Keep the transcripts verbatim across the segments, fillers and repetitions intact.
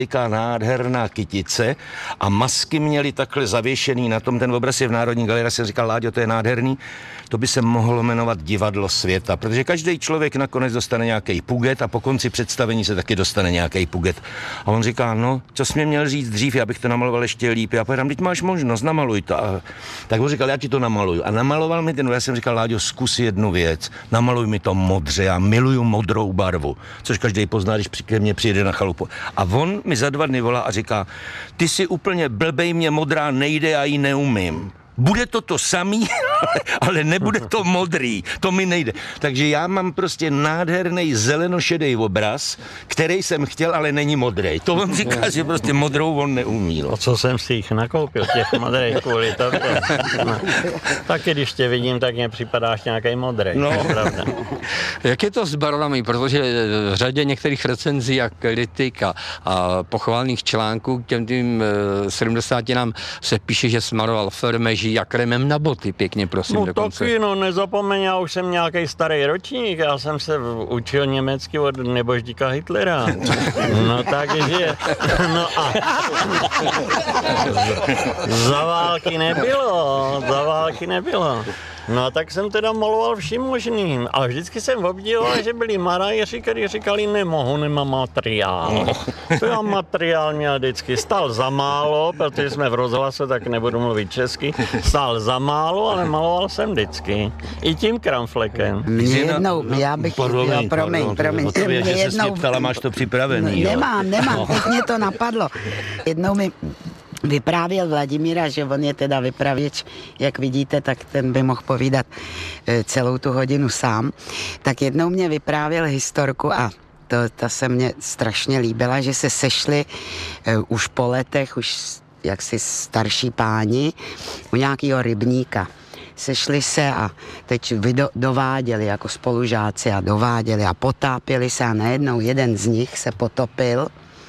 Taká nádherná kytice a masky měly takhle zavěšený na tom, ten obraz je v Národní galerii, jsem říkal, Láďo, to je nádherný, to by se mohlo jmenovat Divadlo světa, protože každý člověk nakonec dostane nějaký puget a po konci představení se taky dostane nějaký puget. A on říká, no, co jsi mě měl říct dřív, já bych to namaloval ještě líp. Já povedám, teď máš možnost, namaluj to. A tak on říkal, já ti to namaluju. A namaloval mi ten, já jsem říkal, Láďo, zkus jednu věc, namaluj mi to modře, já miluju modrou barvu, což každý pozná, když ke mně přijede na chalupu. A on mi za dva dny volá a říká, ty jsi úplně blbej, mě modrá nejde, já ji neumím. Bude to to samý, ale nebude to modrý, to mi nejde. Takže já mám prostě nádherný zelenošedý obraz, který jsem chtěl, ale není modrý. To on říká, že prostě modrou on neumí. No. Co jsem si jich nakoupil, těch modrých kvůli tobě. No. Taky když tě vidím, tak mě připadáš nějaký modrý. No. Pravda. Jak je to s barvami, protože v řadě některých recenzí a kritik a, a pochválných článků k těm tím sedmdesátinám se píše, že smaroval fermeží a kremem na boty, pěkně prosím no dokonce. Taky, no nezapomeň, já už jsem nějaký starý ročník, já jsem se učil německy od neboždíka Hitlera. No takže, no a za války nebylo, za války nebylo. No a tak jsem teda maloval vším možným, ale vždycky jsem obdivoval, že byli marajeři, kteří říkali, nemohu, nemám materiál. To já materiál měl vždycky, stál za málo, protože jsme v rozhlasu, tak nebudu mluvit česky, stál za málo, ale maloval jsem vždycky. I tím kramflekem. Mě jednou, já bych, Promiň, promiň, promiň. To je, že jednou, se mě ptala, máš to připravený, no, jo? Nemám, nemám, teď mě to napadlo. Jednou mi vyprávěl Vladimíra, že on je teda vypravěč, jak vidíte, tak ten by mohl povídat celou tu hodinu sám. Tak jednou mě vyprávěl historku a to, ta se mně strašně líbila, že se sešli uh, už po letech, už jaksi starší páni u nějakého rybníka. Sešli se a teď vydo, dováděli jako spolužáci a dováděli a potápěli se a najednou jeden z nich se potopil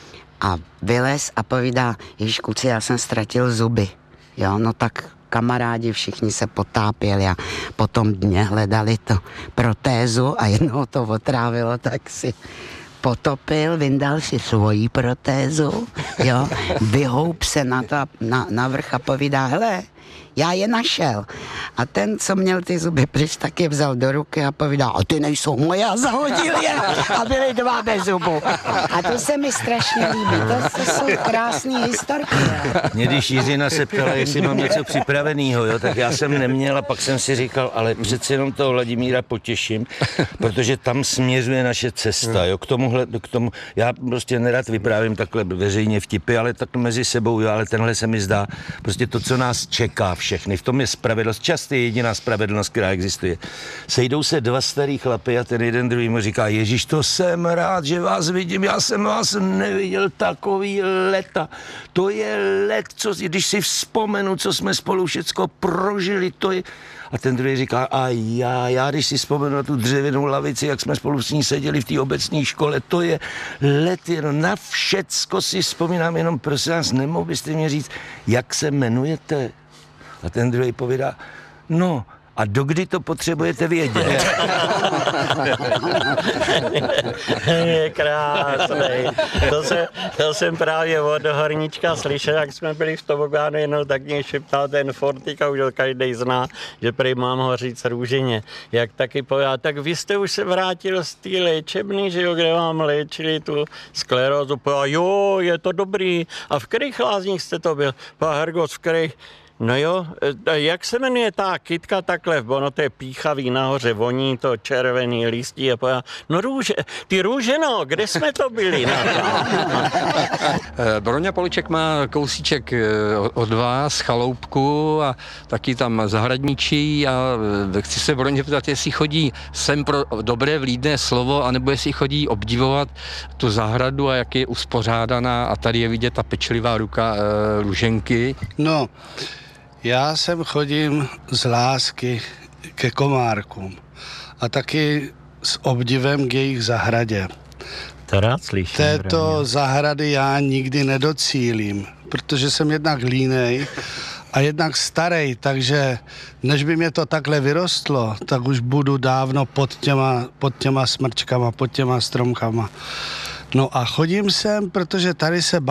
a vylez a povídá, Ježíš kuci, já jsem ztratil zuby. Jo, no tak kamarádi všichni se potápěli a potom dně hledali to protézu a jednoho to otrávilo, tak si potopil, vyndal si svoji protézu, jo, vyhoup se na, to, na, na vrch a povídá, hele, já je našel. A ten, co měl ty zuby pryč, tak je vzal do ruky a povídá, a ty nejsou moje, a zahodil je a byly dva bez zubu. A to se mi strašně líbí, to, to jsou krásné historky. Mě když Jiřina se ptala, jestli mám něco připravenýho, jo, tak já jsem neměl a pak jsem si říkal, ale přece jenom toho Vladimíra potěším, protože tam směřuje naše cesta, jo, k tomuhle, k tomu, já prostě nerad vyprávím takhle veřejně vtipy, ale tak mezi sebou, jo, ale tenhle se mi zdá, prostě to, co nás čeká všechny, v tom je spravedlnost, často je jediná spravedlnost, která existuje. Sejdou se dva starý chlapy a ten jeden druhý mu říká, Ježíš, to jsem rád, že vás vidím, já jsem vás neviděl takový leta. To je let, co, když si vzpomenu, co jsme spolu všecko prožili, to je... A ten druhý říká, a já, já když si vzpomenu na tu dřevěnou lavici, jak jsme spolu s ní seděli v té obecní škole, to je let, jenom na všecko si vzpomínám, jenom prosím vás, nemohl byste mě říct, jak se jmenujete? A ten druhý povídá, no, a dokdy to potřebujete vědět? Je krásný. To, se, to jsem právě od Horníčka slyšel, jak jsme byli v tobogánu, jednou tak mě šeptal ten Fortik a už ho každý zná, že prý mám ho říct růženě. Jak taky povedal, tak vy jste už se vrátil z té léčebny, že jo, kde vám léčili tu sklerózu. Povedal, jo, je to dobrý. A v kterých lázních jste to byl? Povedal, Hergot, v kterých? No jo, jak se jmenuje ta kytka takhle, ono to je píchavý nahoře, voní to červený listí a pojá, no růže, ty růže, no, kde jsme to byli? No. Broňa Poliček má kousíček od vás, chaloupku a taky tam zahradničí a chci se Broně ptat, jestli chodí sem pro dobré vlídné slovo, anebo jestli chodí obdivovat tu zahradu a jak je uspořádaná a tady je vidět ta pečlivá ruka e, Růženky. No, já sem chodím z lásky ke komárkům a taky s obdivem k jejich zahradě. To rád slyším. Této Braně. zahrady já nikdy nedocílím, protože jsem jednak línej a jednak starej, takže než by mě to takhle vyrostlo, tak už budu dávno pod těma, pod těma smrčkama, pod těma stromkama. No a chodím sem, protože tady se